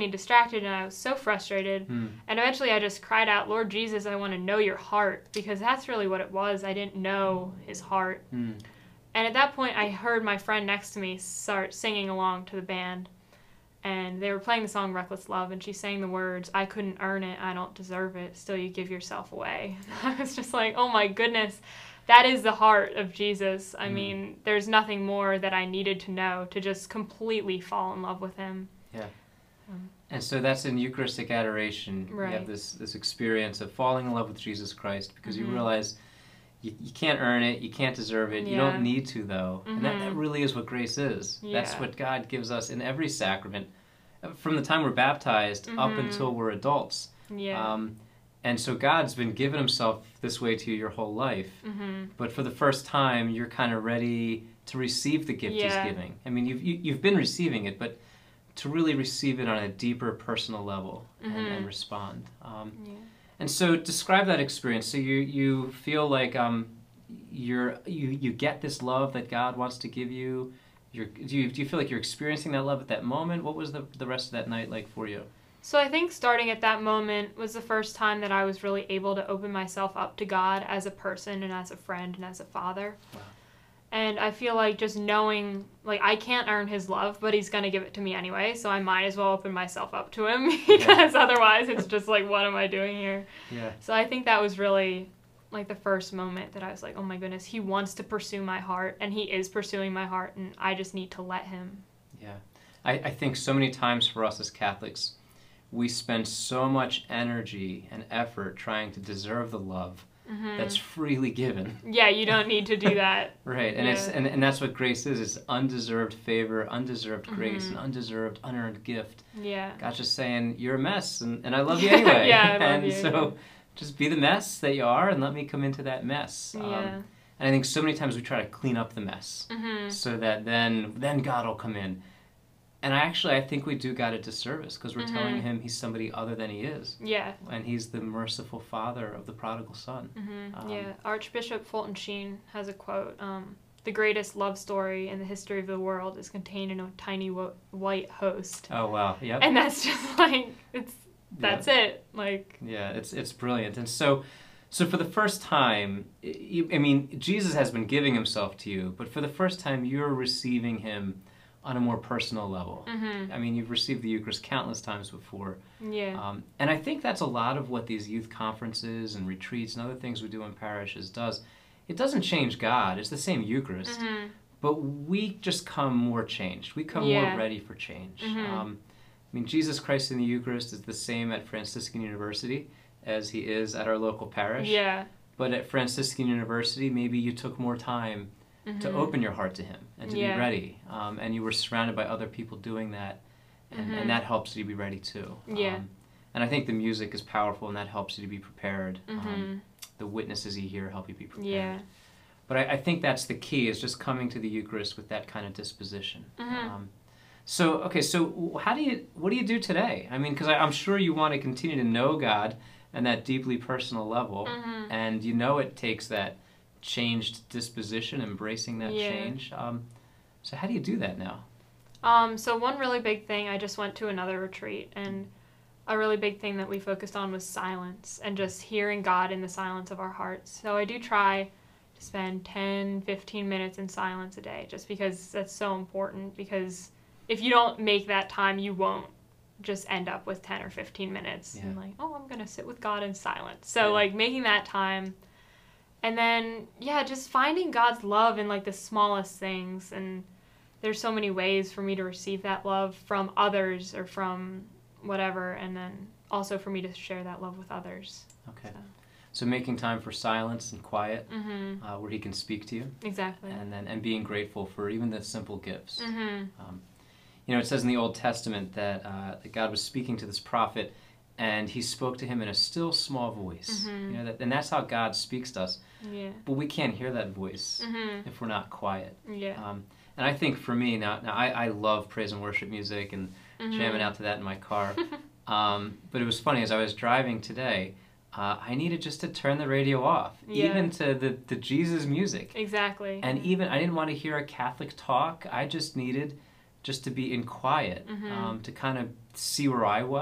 getting distracted, and I was so frustrated. And eventually I just cried out, Lord Jesus, I want to know your heart, because that's really what it was. I didn't know his heart. And at that point, I heard my friend next to me start singing along to the band. And they were playing the song Reckless Love, and she sang the words, I couldn't earn it, I don't deserve it, still you give yourself away. I was just like, oh my goodness, that is the heart of Jesus. I mean, there's nothing more that I needed to know to just completely fall in love with him. Yeah. And so that's in Eucharistic adoration. Right. You have this experience of falling in love with Jesus Christ, because you realize you can't earn it, you can't deserve it, you don't need to, though. And that really is what grace is. That's what God gives us in every sacrament, from the time we're baptized up until we're adults. And so God's been giving himself this way to you your whole life. But for the first time, you're kind of ready to receive the gift he's giving. I mean, you've been receiving it, but to really receive it on a deeper personal level and respond. And so describe that experience. So you feel like you get this love that God wants to give you. Do you feel like you're experiencing that love at that moment? What was the rest of that night like for you? So I think starting at that moment was the first time that I was really able to open myself up to God as a person and as a friend and as a father. Wow. And I feel like just knowing, like, I can't earn his love, but he's going to give it to me anyway, so I might as well open myself up to him, because otherwise it's just like, what am I doing here? Yeah. So I think that was really, like, the first moment that I was like, oh my goodness, he wants to pursue my heart, and he is pursuing my heart, and I just need to let him. Yeah. I think so many times for us as Catholics, we spend so much energy and effort trying to deserve the love that's freely given. Yeah, you don't need to do that. Right, and and that's what grace is. It's undeserved favor, undeserved grace, an undeserved, unearned gift. Yeah. God's just saying, you're a mess, and I love you anyway. Yeah, I love you. And so just be the mess that you are, and let me come into that mess. Yeah. And I think so many times we try to clean up the mess, so that then God will come in. And I think we do God a disservice, because we're telling him he's somebody other than he is. Yeah. And he's the merciful father of the prodigal son. Yeah. Archbishop Fulton Sheen has a quote, the greatest love story in the history of the world is contained in a tiny white host. Oh, wow. Yep. And that's just like, that's it. Like. Yeah, it's brilliant. And so for the first time, I mean, Jesus has been giving himself to you, but for the first time, you're receiving him on a more personal level. I mean, you've received the Eucharist countless times before. Yeah. And I think that's a lot of what these youth conferences and retreats and other things we do in parishes does. It doesn't change God. It's the same Eucharist. But we just come more changed. We come more ready for change. I mean, Jesus Christ in the Eucharist is the same at Franciscan University as he is at our local parish. Yeah. But at Franciscan University, maybe you took more time to open your heart to him and to be ready. And you were surrounded by other people doing that, and that helps you to be ready too. Yeah. And I think the music is powerful, and that helps you to be prepared. The witnesses you hear help you be prepared. Yeah. But I think that's the key, is just coming to the Eucharist with that kind of disposition. So what do you do today? I mean, because I'm sure you want to continue to know God on that deeply personal level, and you know it takes that changed disposition, embracing that change. So how do you do that now? So one really big thing, I just went to another retreat, and a really big thing that we focused on was silence and just hearing God in the silence of our hearts. So I do try to spend 10, 15 minutes in silence a day, just because that's so important, because if you don't make that time, you won't just end up with 10 or 15 minutes and like, oh, I'm going to sit with God in silence. So like making that time. And then, just finding God's love in, like, the smallest things. And there's so many ways for me to receive that love from others or from whatever. And then also for me to share that love with others. Okay. So making time for silence and quiet, where he can speak to you. Exactly. And being grateful for even the simple gifts. It says in the Old Testament that God was speaking to this prophet, and he spoke to him in a still small voice. And that's how God speaks to us. Yeah. But we can't hear that voice if we're not quiet. Yeah. And I think for me, now I love praise and worship music and jamming out to that in my car. But it was funny, as I was driving today, I needed just to turn the radio off, even to the Jesus music. Exactly. And even, I didn't want to hear a Catholic talk. I just needed just to be in quiet, to kind of see where I was.